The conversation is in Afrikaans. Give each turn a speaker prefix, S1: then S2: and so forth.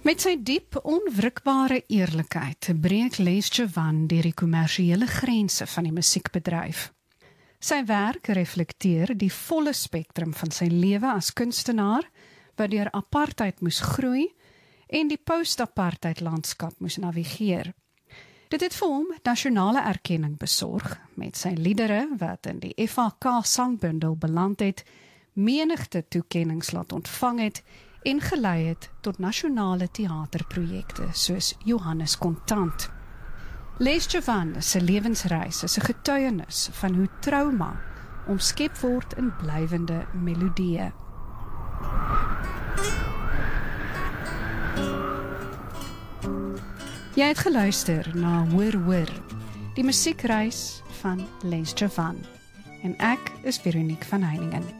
S1: Met sy diep, onwrikbare eerlikheid breek Les Chavannes deur die kommersiële grense van die musiekbedryf. Sy werk reflekteer die volle spektrum van sy lewe as kunstenaar, wat deur apartheid moes groei en die post-apartheid landskap moes navigeer. Dit het vir hom nasionale erkenning besorg, met sy liedere wat in die FHK sangbundel beland het, menigte toekennings laat ontvang het en gelei het tot nasionale teaterprojekte soos Johannes Kontant. Les Chavannes se lewensreis is 'n getuienis van hoe trauma omskep word in blywende melodieë. Jy het geluister na Hoor Hoor, die musiekreis van Les Chavannes. En ek is Veronique van Heiningen.